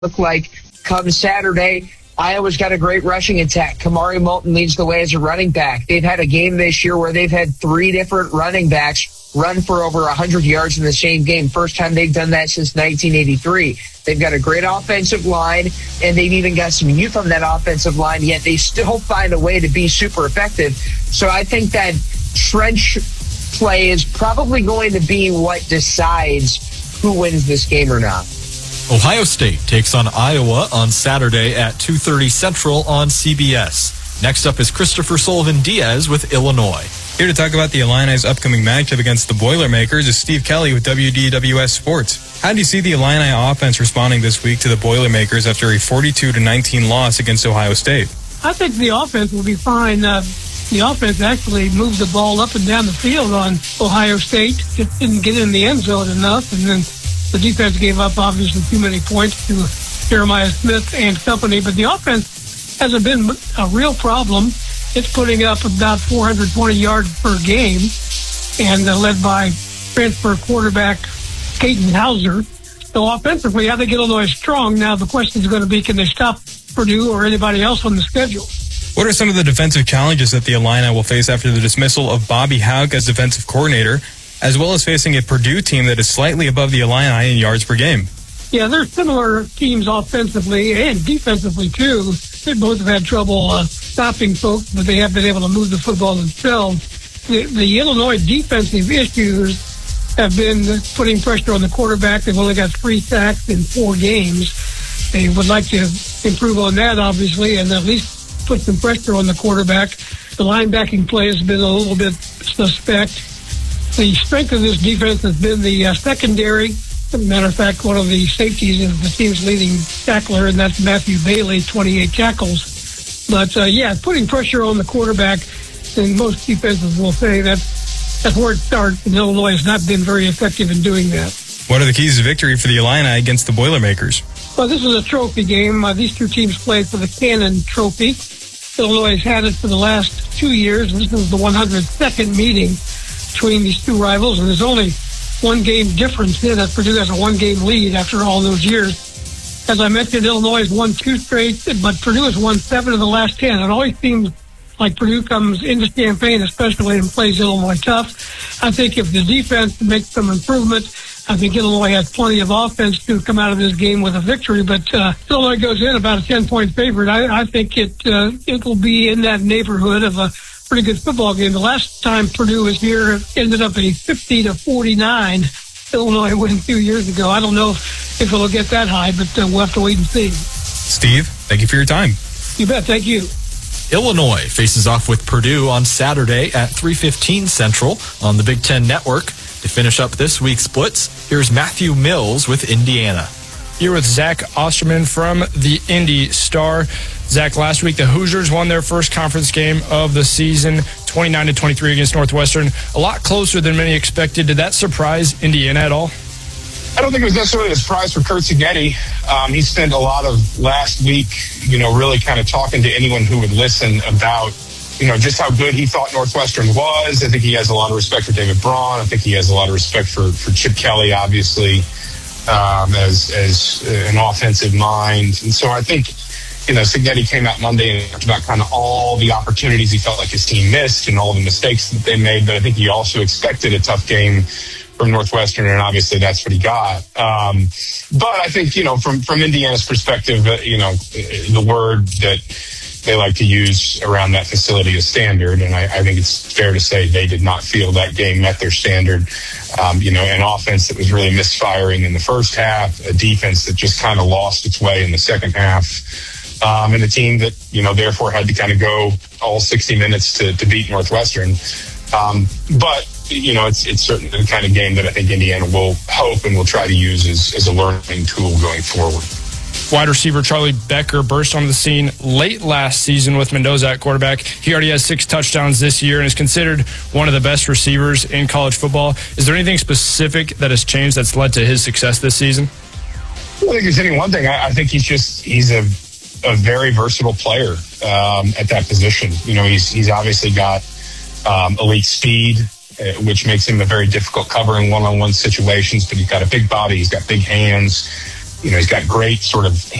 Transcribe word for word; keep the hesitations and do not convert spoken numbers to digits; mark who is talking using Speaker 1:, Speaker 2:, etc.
Speaker 1: look like come Saturday. Iowa's got a great rushing attack. Kamari Moulton leads the way as a running back. They've had a game this year where they've had three different running backs run for over one hundred yards in the same game. First time they've done that since nineteen eighty-three. They've got a great offensive line, and they've even got some youth on that offensive line, yet they still find a way to be super effective. So I think that trench play is probably going to be what decides who wins this game or not.
Speaker 2: Ohio State takes on Iowa on Saturday at two thirty Central on C B S. Next up is Christopher Sullivan-Diaz with Illinois.
Speaker 3: Here to talk about the Illini's upcoming matchup against the Boilermakers is Steve Kelly with W D W S Sports. How do you see the Illini offense responding this week to the Boilermakers after a forty-two to nineteen loss against Ohio State?
Speaker 4: I think the offense will be fine. Uh, the offense actually moved the ball up and down the field on Ohio State. Just didn't get in the end zone enough, and then the defense gave up, obviously, too many points to Jeremiah Smith and company. But the offense hasn't been a real problem. It's putting up about four hundred twenty yards per game, and uh, led by transfer quarterback Caden Hauser. So offensively, I think Illinois is strong. Now the question is going to be, can they stop Purdue or anybody else on the schedule?
Speaker 3: What are some of the defensive challenges that the Illini will face after the dismissal of Bobby Hauck as defensive coordinator, as well as facing a Purdue team that is slightly above the Illini in yards per game?
Speaker 4: Yeah, they're similar teams offensively and defensively, too. They both have had trouble uh, stopping folks, but they have been able to move the football themselves. The, the Illinois defensive issues have been putting pressure on the quarterback. They've only got three sacks in four games. They would like to improve on that, obviously, and at least put some pressure on the quarterback. The linebacking play has been a little bit suspect. The strength of this defense has been the uh, secondary. As a matter of fact, one of the safeties is the team's leading tackler, and that's Matthew Bailey, twenty-eight tackles. But, uh, yeah, putting pressure on the quarterback, and most defenses will say that that's where it starts, and Illinois has not been very effective in doing that.
Speaker 3: What are the keys to victory for the Illini against the Boilermakers?
Speaker 4: Well, this is a trophy game. Uh, these two teams played for the Cannon Trophy. Illinois has had it for the last two years, and this is the one hundred second meeting between these two rivals, and there's only one game difference in that Purdue has a one-game lead after all those years. As I mentioned, Illinois has won two straight, but Purdue has won seven of the last ten. It always seems like Purdue comes into Champaign, especially, and plays Illinois tough. I think if the defense makes some improvement, I think Illinois has plenty of offense to come out of this game with a victory. But uh, Illinois goes in about a ten-point favorite. I, I think it uh, it will be in that neighborhood of a pretty good football game. The last time Purdue was here, it ended up a fifty to forty-nine Illinois win two years ago. I don't know if, if it'll get that high, but uh, we'll have to wait and see.
Speaker 3: Steve, thank you for your time.
Speaker 4: You bet. Thank you.
Speaker 2: Illinois faces off with Purdue on Saturday at three fifteen Central on the Big Ten Network. To finish up this week's splits, here's Matthew Mills with Indiana.
Speaker 5: Here with Zach Osterman from the Indy Star. Zach, last week the Hoosiers won their first conference game of the season, twenty-nine to twenty-three against Northwestern. A lot closer than many expected. Did that surprise Indiana at all?
Speaker 6: I don't think it was necessarily a surprise for Kurt Szigeti. Um, he spent a lot of last week, you know, really kind of talking to anyone who would listen about, you know, just how good he thought Northwestern was. I think he has a lot of respect for David Braun. I think he has a lot of respect for, for Chip Kelly, obviously, um, as as an offensive mind. And so I think, you know, Szigeti came out Monday and talked about kind of all the opportunities he felt like his team missed and all the mistakes that they made. But I think he also expected a tough game from Northwestern, and obviously that's what he got. Um, but I think, you know, from, from Indiana's perspective, uh, you know, the word that they like to use around that facility is standard, and I, I think it's fair to say they did not feel that game met their standard. Um, you know, an offense that was really misfiring in the first half, a defense that just kind of lost its way in the second half, um, and a team that, you know, therefore had to kind of go all sixty minutes to, to beat Northwestern. Um, but you know, it's it's certainly the kind of game that I think Indiana will hope and will try to use as, as a learning tool going forward.
Speaker 5: Wide receiver Charlie Becker burst onto the scene late last season with Mendoza at quarterback. He already has six touchdowns this year and is considered one of the best receivers in college football. Is there anything specific that has changed that's led to his success this season?
Speaker 6: I don't think there's any one thing. I, I think he's just he's a a very versatile player um, at that position. You know, he's he's obviously got um, elite speed, which makes him a very difficult cover in one-on-one situations, but he's got a big body, he's got big hands. you know, he's got great sort of